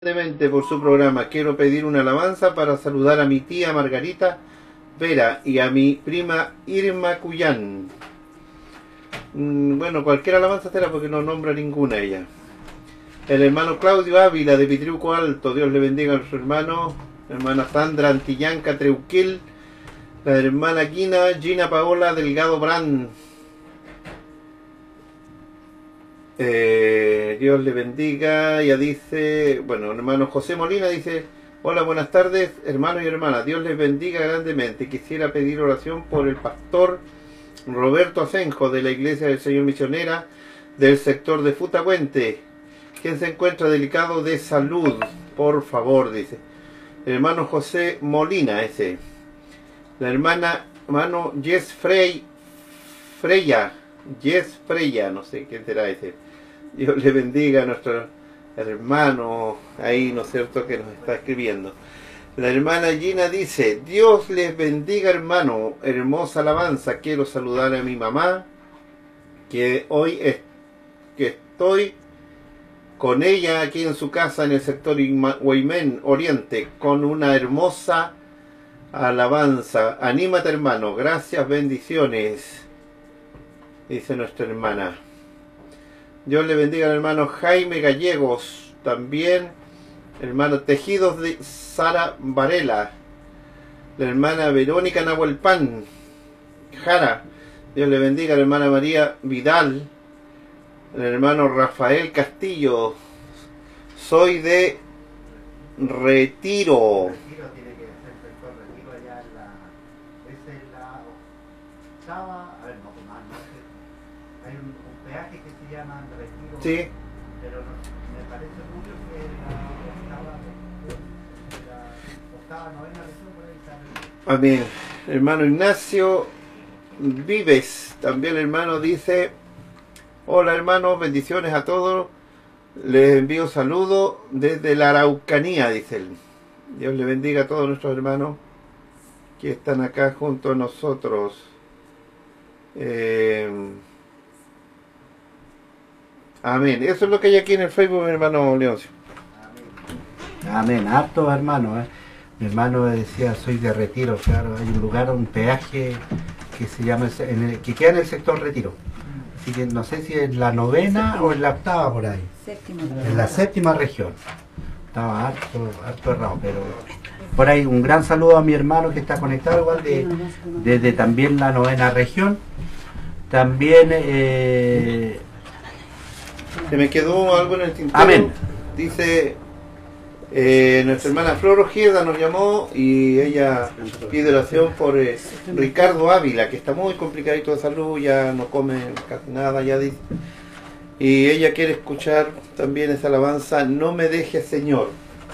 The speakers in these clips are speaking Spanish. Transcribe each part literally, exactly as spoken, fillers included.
Grandemente por su programa. Quiero pedir una alabanza para saludar a mi tía Margarita Vera y a mi prima Irma Cuyán. Mm, bueno, cualquier alabanza será porque no nombra ninguna ella. El hermano Claudio Ávila de Pitriuco Alto, Dios le bendiga a nuestro hermano. Hermana Sandra Antillanca Treuquil. La hermana Gina, Gina Paola Delgado Brand. Eh, Dios le bendiga. Ya dice, bueno, hermano José Molina dice: hola, buenas tardes, hermanos y hermanas. Dios les bendiga grandemente. Quisiera pedir oración por el pastor Roberto Asenjo de la Iglesia del Señor Misionera del sector de Futapuente, quien se encuentra delicado de salud. Por favor, dice. El hermano José Molina, ese. La hermana, hermano Jess Frey, Freya, Jess Freya, no sé quién será ese. Dios le bendiga a nuestro hermano ahí, ¿no es cierto?, que nos está escribiendo. La hermana Gina dice: Dios les bendiga, hermano, hermosa alabanza. Quiero saludar a mi mamá, que hoy es, que estoy con ella aquí en su casa en el sector Huaymén Oriente, con una hermosa alabanza. Anímate, hermano. Gracias, bendiciones, dice nuestra hermana. Dios le bendiga al hermano Jaime Gallegos, también hermano Tejidos de Sara Varela, la hermana Verónica Nahuelpan Jara. Dios le bendiga a la hermana María Vidal, el hermano Rafael Castillo. Soy de Retiro. Retiro tiene que ser sector Retiro allá en la. Esa es la octava. A ver, no, más, no. Hay un, un peaje que se llama Retiro. Sí. Pero no, me parece mucho que la octava. La octava, novena región por ahí está. Amén. Hermano Ignacio Vives, también el hermano dice: hola, hermanos, bendiciones a todos. Les envío saludos desde la Araucanía, dice él. Dios le bendiga a todos nuestros hermanos que están acá junto a nosotros. Eh, amén. Eso es lo que hay aquí en el Facebook, mi hermano Leoncio. Amén. Amén. Harto, hermano. ¿eh? Mi hermano decía: soy de Retiro. Claro, hay un lugar, un peaje que se llama, en el, que queda en el sector Retiro. Así que no sé si es la novena o es la octava por ahí. Séptima. En la séptima región. Estaba harto, harto errado, pero por ahí un gran saludo a mi hermano que está conectado igual de, desde también la novena región. También eh... se me quedó algo en el tintero. Amén. Dice eh, nuestra hermana Flor Ojeda nos llamó y ella pide oración por eh, Ricardo Ávila, que está muy complicadito de salud, ya no come casi nada, ya dice. Y ella quiere escuchar también esa alabanza: no me dejes, Señor.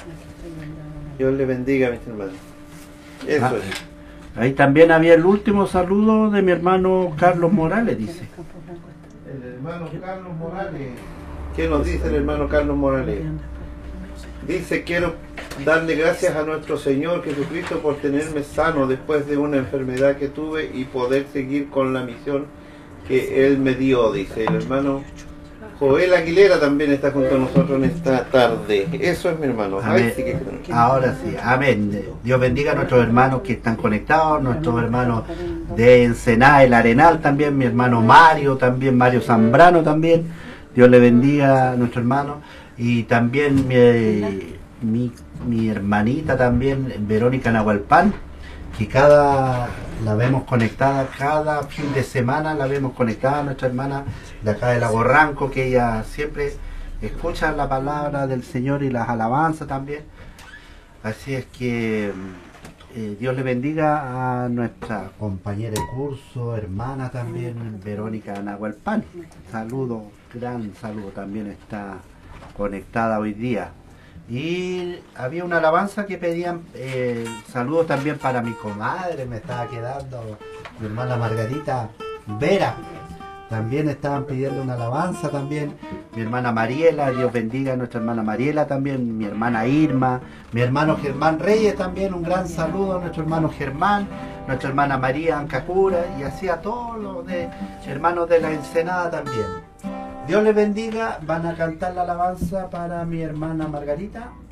Dios le bendiga, mis hermanos. Eso ah, es. Ahí también había el último saludo de mi hermano Carlos Morales, dice. El hermano Carlos Morales. ¿Qué nos dice el hermano Carlos Morales? Dice: quiero darle gracias a nuestro Señor Jesucristo por tenerme sano después de una enfermedad que tuve y poder seguir con la misión que Él me dio, dice el hermano Joel Aguilera. También está junto a nosotros en esta tarde. Eso es, mi hermano. Ay, sí que... Ahora sí, amén. Dios bendiga a nuestros hermanos que están conectados, nuestros hermanos de Ensenada, el Arenal también, mi hermano Mario también, Mario Zambrano también. Dios le bendiga a nuestro hermano. Y también mi, mi, mi hermanita también, Verónica Nahualpan, que cada la vemos conectada, cada fin de semana la vemos conectada, nuestra hermana de acá de Lago Ranco, que ella siempre escucha la palabra del Señor y las alabanzas también. Así es que eh, Dios le bendiga a nuestra compañera de curso, hermana también, Verónica Nahualpan. Saludo, gran saludo, también está conectada hoy día. Y había una alabanza que pedían eh, saludos también para mi comadre, me estaba quedando, mi hermana Margarita Vera. También estaban pidiendo una alabanza también. Mi hermana Mariela, Dios bendiga a nuestra hermana Mariela también, mi hermana Irma, mi hermano Germán Reyes también, un gran saludo a nuestro hermano Germán, nuestra hermana María Ancacura, y así a todos los de, hermanos de la Ensenada también. Dios les bendiga. Van a cantar la alabanza para mi hermana Margarita.